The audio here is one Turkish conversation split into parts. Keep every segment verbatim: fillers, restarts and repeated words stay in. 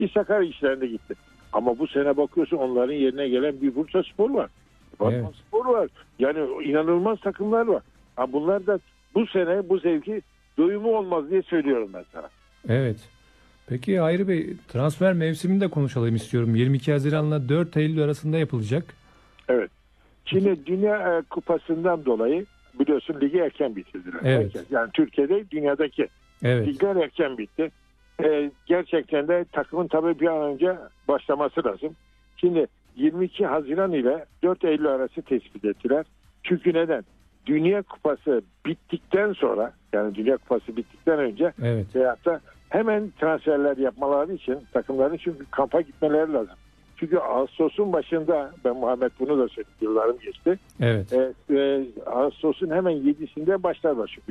Bir Sakarya işlerinde gitti. Ama bu sene bakıyorsun onların yerine gelen bir Bursa Spor var. Batman Evet. Spor var. Yani inanılmaz takımlar var. Ha bunlar da bu sene bu zevki doyumu olmaz diye söylüyorum ben sana. Evet. Peki Hayri Bey, transfer mevsimini de konuşalım istiyorum. yirmi iki Haziran'la dört Eylül arasında yapılacak. Evet. Şimdi Dünya e, Kupası'ndan dolayı biliyorsun ligi erken bitirdiler. Evet. Erken. Yani Türkiye'de dünyadaki Evet. ligler erken bitti. E, gerçekten de takımın tabii bir an önce başlaması lazım. Şimdi yirmi iki Haziran ile dört Eylül arası tespit ettiler. Çünkü neden? Dünya Kupası bittikten sonra, yani Dünya Kupası bittikten önce Evet. veyahut da hemen transferler yapmaları için takımların çünkü kampa gitmeleri lazım. Çünkü Ağustos'un başında, ben Muhammed bunu da söyledim, yıllarım geçti. Evet. E, e, Ağustos'un hemen yedisinde başlar başlıyor.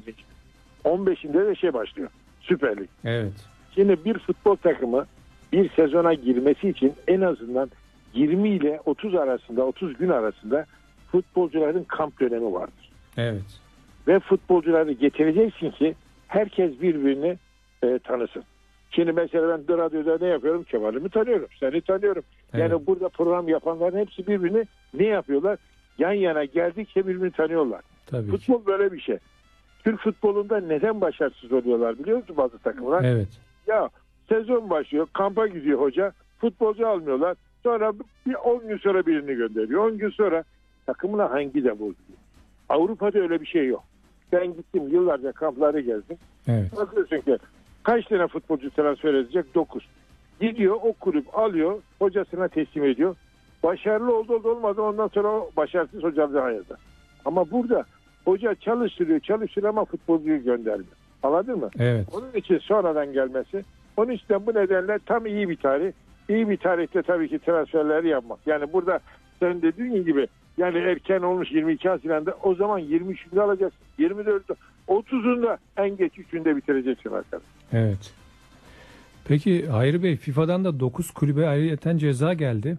on beşinde de şey başlıyor. Süper Lig. Evet. Şimdi bir futbol takımı bir sezona girmesi için en azından yirmi ile otuz arasında, otuz gün arasında futbolcuların kamp dönemi vardır. Evet. Ve futbolcuları getireceksin ki herkes birbirini e, tanısın. Şimdi mesela ben de radyoda ne yapıyorum? Kemal'imi tanıyorum, seni tanıyorum. Yani Evet. burada program yapanların hepsi birbirini ne yapıyorlar? Yan yana geldikçe birbirini tanıyorlar. Tabii ki. Futbol böyle bir şey. Türk futbolunda neden başarısız oluyorlar biliyor musun bazı takımlar? Evet. Ya sezon başlıyor, kampa gidiyor hoca, futbolcu almıyorlar. Sonra bir on gün sonra birini gönderiyor. on gün sonra takımına hangi de bozuluyor. Avrupa'da öyle bir şey yok. Ben gittim yıllarca kampları gezdim. Evet. Bakıyorsun ki kaç tane futbolcu transfer edecek? dokuz. Gidiyor o kulüp alıyor, hocasına teslim ediyor. Başarılı oldu oldu olmadı ondan sonra o başarısız hocalığı hayata. Ama burada hoca çalıştırıyor çalıştırıyor ama futbolcuyu göndermiyor. Anladın mı? Evet. Onun için sonradan gelmesi. Onun için bu nedenle tam iyi bir tarih. İyi bir tarihte tabii ki transferleri yapmak. Yani burada sen dediğin gibi yani erken olmuş yirmi iki Haziran'da o zaman yirmi üçünde alacaksın. yirmi dörtte otuzunda en geç üçünde bitireceksin arkadaşlar. Evet. Peki Hayri Bey, FIFA'dan da dokuz kulübe ayrıyeten ceza geldi.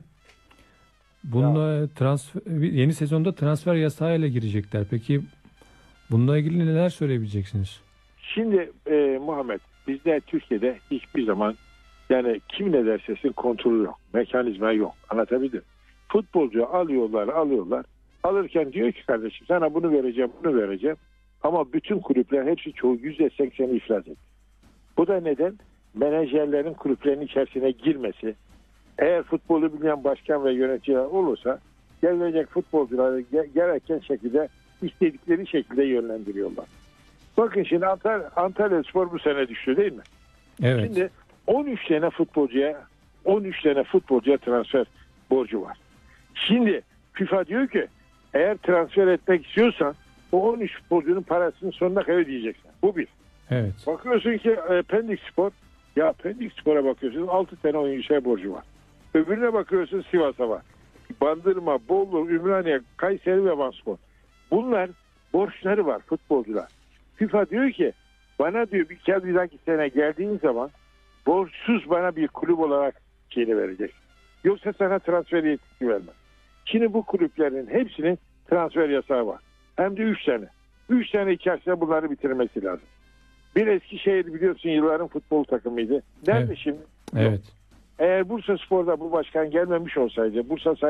Bununla transfer, yeni sezonda transfer yasağıyla girecekler. Peki bununla ilgili neler söyleyebileceksiniz? Şimdi e, Muhammed bizde Türkiye'de hiçbir zaman yani kim ne dersesin kontrolü yok. Mekanizma yok. Anlatabildim. Futbolcu alıyorlar alıyorlar. Alırken diyor ki kardeşim sana bunu vereceğim bunu vereceğim. Ama bütün kulüpler hepsi çoğu yüzde sekseni iflas etti. Bu da neden? Menajerlerin kulüplerin içerisine girmesi. Eğer futbolu bilmeyen başkan ve yöneticiler olursa gelecek futbolcuları gereken şekilde istedikleri şekilde yönlendiriyorlar. Bakın şimdi Antalya, Antalya Spor bu sene düştü değil mi? Evet. Şimdi on üç tane futbolcuya on üç tane futbolcuya transfer borcu var. Şimdi FIFA diyor ki eğer transfer etmek istiyorsan o on üç futbolcunun parasını sonuna kadar ödeyeceksin. Bu bir. Evet. Bakıyorsun ki e, Pendik Spor ya Pendik Spor'a bakıyorsun altı tane oyuncuya borcu var. Öbürüne bakıyorsun Sivas'a var. Bandırma, Bolu, Ümraniye, Kayseri ve Vanspor. Bunlar borçları var futbolcular. FIFA diyor ki bana diyor bir kez bir dahaki sene geldiğin zaman borçsuz bana bir kulüp olarak şeyini verecek. Yoksa sana transfer yetkisi vermez. Şimdi bu kulüplerin hepsinin transfer yasağı var. Hem de üç tane. Üç tane içerisinde bunları bitirmesi lazım. Bir Eskişehir biliyorsun yılların futbol takımıydı. Nerede Evet. şimdi? Evet. Eğer Bursa Spor'da bu başkan gelmemiş olsaydı Bursa